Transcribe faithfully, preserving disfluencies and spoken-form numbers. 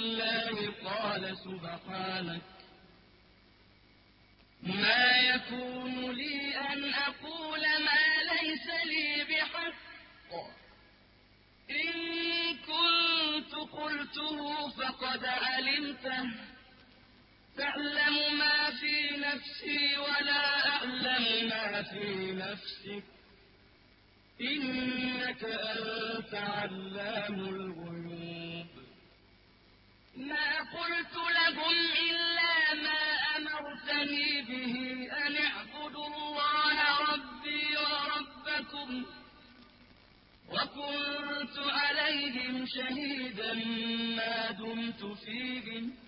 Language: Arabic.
الله قال سبحانك ما يكون لي أن أقول ما ليس لي بحق إن كنت قلته فقد علمته تعلم ما في نفسي ولا أعلم ما في نفسك إنك أنت علام الغيوب ما قلت لهم إلا ما أمرتني به أن اعبدوا الله ربي وربكم وكنت عليهم شهيدا ما دمت فيهم